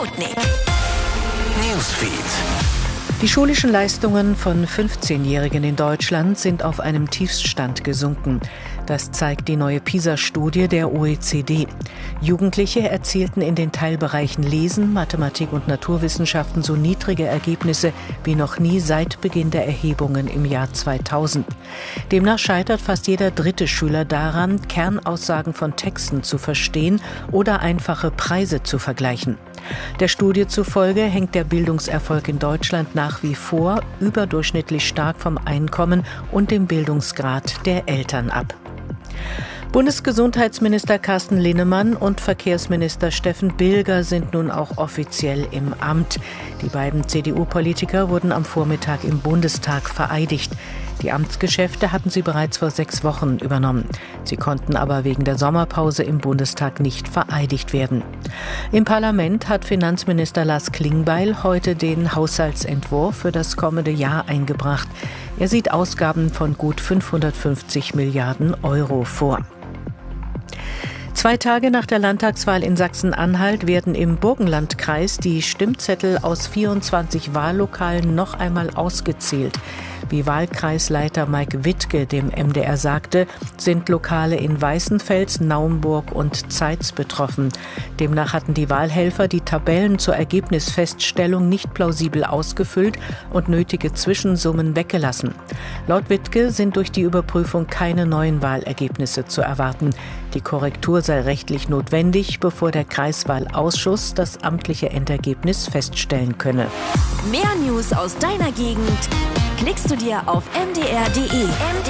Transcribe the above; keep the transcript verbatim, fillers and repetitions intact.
Sputnik Newsfeed. Die schulischen Leistungen von fünfzehnjährigen in Deutschland sind auf einem Tiefststand gesunken. Das zeigt die neue PISA-Studie der O E C D. Jugendliche erzielten in den Teilbereichen Lesen, Mathematik und Naturwissenschaften so niedrige Ergebnisse wie noch nie seit Beginn der Erhebungen im Jahr zweitausend. Demnach scheitert fast jeder dritte Schüler daran, Kernaussagen von Texten zu verstehen oder einfache Preise zu vergleichen. Der Studie zufolge hängt der Bildungserfolg in Deutschland nach wie vor überdurchschnittlich stark vom Einkommen und dem Bildungsgrad der Eltern ab. Bundesgesundheitsminister Carsten Linnemann und Verkehrsminister Steffen Bilger sind nun auch offiziell im Amt. Die beiden C D U-Politiker wurden am Vormittag im Bundestag vereidigt. Die Amtsgeschäfte hatten sie bereits vor sechs Wochen übernommen. Sie konnten aber wegen der Sommerpause im Bundestag nicht vereidigt werden. Im Parlament hat Finanzminister Lars Klingbeil heute den Haushaltsentwurf für das kommende Jahr eingebracht. Er sieht Ausgaben von gut fünfhundertfünfzig Milliarden Euro vor. Zwei Tage nach der Landtagswahl in Sachsen-Anhalt werden im Burgenlandkreis die Stimmzettel aus vierundzwanzig Wahllokalen noch einmal ausgezählt. Wie Wahlkreisleiter Mike Wittke dem M D R sagte, sind Lokale in Weißenfels, Naumburg und Zeitz betroffen. Demnach hatten die Wahlhelfer die Tabellen zur Ergebnisfeststellung nicht plausibel ausgefüllt und nötige Zwischensummen weggelassen. Laut Wittke sind durch die Überprüfung keine neuen Wahlergebnisse zu erwarten. Die Korrektur sei rechtlich notwendig, bevor der Kreiswahlausschuss das amtliche Endergebnis feststellen könne. Mehr News aus deiner Gegend klickst du dir auf m d r punkt d e.